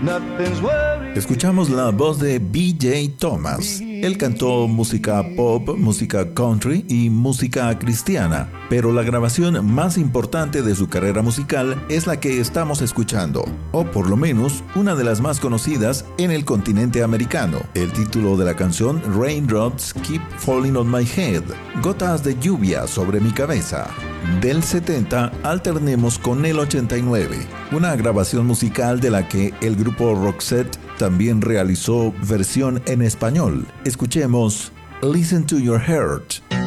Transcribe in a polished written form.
Escuchamos la voz de B.J. Thomas. Él cantó música pop, música country y música cristiana, pero la grabación más importante de su carrera musical es la que estamos escuchando, o por lo menos una de las más conocidas en el continente americano. El título de la canción, Raindrops Keep Falling on My Head, gotas de lluvia sobre mi cabeza. Del 70 alternemos con el 89, una grabación musical de la que el grupo Roxette también realizó versión en español. Escuchemos Listen to Your Heart.